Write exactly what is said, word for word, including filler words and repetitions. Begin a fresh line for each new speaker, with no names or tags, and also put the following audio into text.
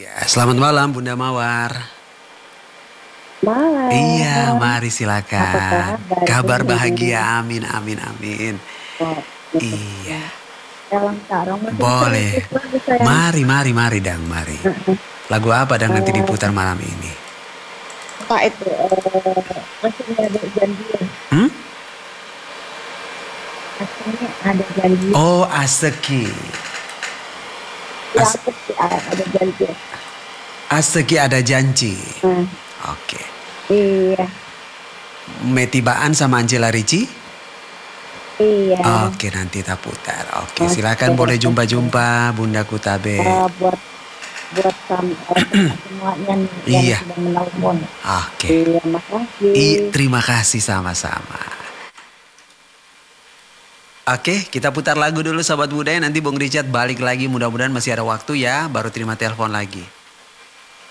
Ya, selamat malam Bunda Mawar. Iya,
Malam,
mari
apa
silakan.
kabar
Kabar
ini?
bahagia, amin, amin, amin.
Oh,
Iya,
ya. Dalam Sarong masih bisa
boleh.
request lagu sayang.
Mari, mari, mari, Dang, mari.
Heeh.
Lagu apa Dang nanti diputar
Eh,
malam ini?
apa itu? Eh, masih ada janjian.
Hmm?
Asalnya ada janjian.
Oh, Aseki.
Ya,
As
aku sih ada ada janjian.
Aseki ada janji.
Nah,
Oke.
iya,
Metibaan sama Angela Ricci?
iya.
Oke, nanti kita putar. Oke, silakan
Oke,
boleh
oke.
jumpa-jumpa Bunda Kutabe.
Eh, buat buat sam- eh, semua semuanya nih yang
Iya,
sudah menelpon.
oke.
Iya,
I,
makasih.
terima kasih sama-sama. Oke, kita putar lagu dulu Sobat Budaya. Nanti Bung Richard balik lagi. Mudah-mudahan masih ada waktu ya. Baru terima telepon lagi.